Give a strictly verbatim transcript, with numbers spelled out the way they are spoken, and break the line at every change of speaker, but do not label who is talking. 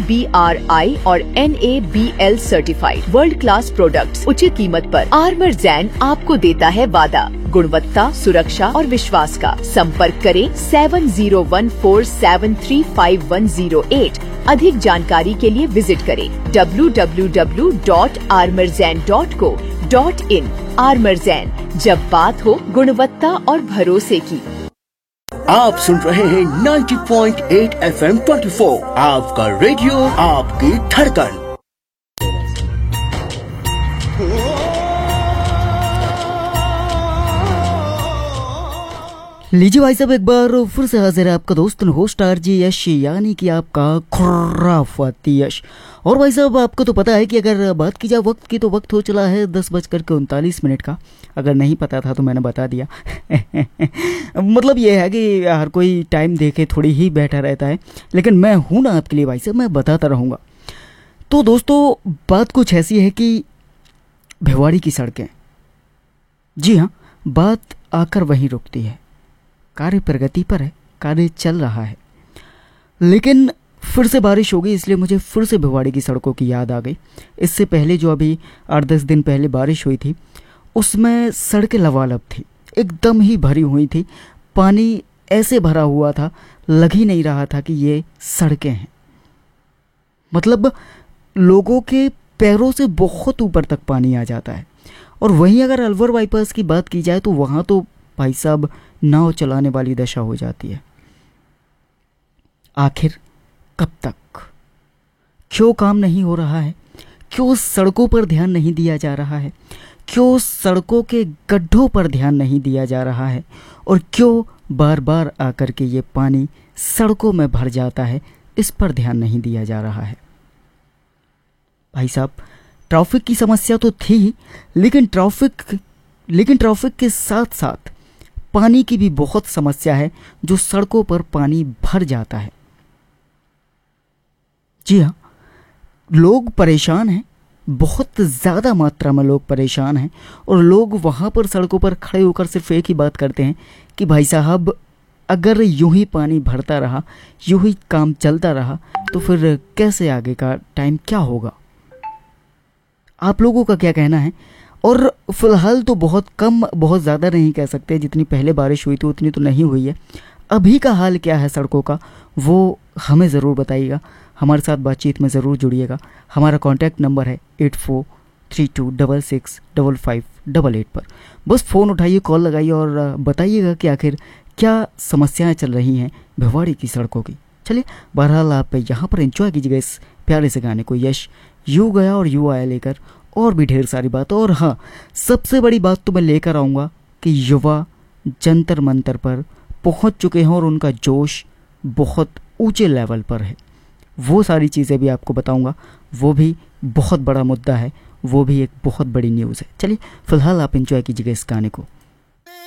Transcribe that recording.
B are आई और N A B L certified world class products उचित कीमत पर आर्मरजैन आपको देता है वादा गुणवत्ता, सुरक्षा और विश्वास का। संपर्क करें seven zero one four seven three five one zero eight. अधिक जानकारी के लिए विजिट करें W W W dot आर्मरजैन dot co dot in. आर्मरजैन, जब बात हो गुणवत्ता और भरोसे की।
आप सुन रहे हैं ninety point eight F M चौबीस, आपका रेडियो, आपकी धड़कन।
लीजिए भाई साहब, एक बार फिर से हाजिर है आपका दोस्त होस्ट आरजे यश, यानी कि आपका खुराफाती यश। और भाई साहब, आपको तो पता है कि अगर बात की जाए वक्त की तो वक्त हो चला है दस बजकर के उनतालीस मिनट का। अगर नहीं पता था तो मैंने बता दिया। मतलब ये है कि हर कोई टाइम देखे थोड़ी ही बैठा रहता है, लेकिन मैं हूँ ना आपके लिए भाई साहब, मैं बताता रहूँगा। तो दोस्तों, बात कुछ ऐसी है कि भिवाड़ी की सड़कें, जी हाँ, बात आकर वहीं रुकती है। कार्य प्रगति पर है, कार्य चल रहा है, लेकिन फिर से बारिश हो गई, इसलिए मुझे फिर से भिवाड़ी की सड़कों की याद आ गई। इससे पहले जो अभी आठ दस दिन पहले बारिश हुई थी, उसमें सड़कें लबालब थी, एकदम ही भरी हुई थी। पानी ऐसे भरा हुआ था, लग ही नहीं रहा था कि ये सड़कें हैं। मतलब लोगों के पैरों से बहुत ऊपर तक पानी आ जाता है। और वहीं अगर अलवर बाईपास की बात की जाए तो वहाँ तो भाई साहब नाव चलाने वाली दशा हो जाती है। आखिर कब तक? क्यों काम नहीं हो रहा है? क्यों सड़कों पर ध्यान नहीं दिया जा रहा है? क्यों सड़कों के गड्ढों पर ध्यान नहीं दिया जा रहा है? और क्यों बार बार आकर के ये पानी सड़कों में भर जाता है, इस पर ध्यान नहीं दिया जा रहा है। भाई साहब, ट्रैफिक की समस्या तो थी ही, लेकिन ट्रैफिक लेकिन ट्रैफिक के साथ साथ पानी की भी बहुत समस्या है, जो सड़कों पर पानी भर जाता है। जी हाँ, लोग परेशान हैं, बहुत ज़्यादा मात्रा में लोग परेशान हैं। और लोग वहाँ पर सड़कों पर खड़े होकर सिर्फ एक ही बात करते हैं कि भाई साहब, अगर यूं ही पानी भरता रहा, यूं ही काम चलता रहा, तो फिर कैसे आगे का टाइम क्या होगा? आप लोगों का क्या कहना है? और फिलहाल तो बहुत कम, बहुत ज़्यादा नहीं कह सकते, जितनी पहले बारिश हुई थी उतनी तो नहीं हुई है। अभी का हाल क्या है सड़कों का, वो हमें ज़रूर बताइएगा। हमारे साथ बातचीत में ज़रूर जुड़िएगा। हमारा कॉन्टैक्ट नंबर है eight four three to double six double five double eight पर। बस फ़ोन उठाइए, कॉल लगाइए और बताइएगा कि आखिर क्या समस्याएं चल रही हैं भिवाड़ी की सड़कों की। चलिए, बहरहाल आप यहाँ पर एंजॉय कीजिएगा इस प्यारे से गाने को। यश यू गया और यू आया लेकर, और भी ढेर सारी बात। और हाँ, सबसे बड़ी बात तो मैं लेकर आऊँगा कि युवा जंतर मंतर पर पहुँच चुके हैं और उनका जोश बहुत ऊंचे लेवल पर है। वो सारी चीज़ें भी आपको बताऊंगा, वो भी बहुत बड़ा मुद्दा है, वो भी एक बहुत बड़ी न्यूज़ है। चलिए, फिलहाल आप एंजॉय कीजिएगा इस गाने को।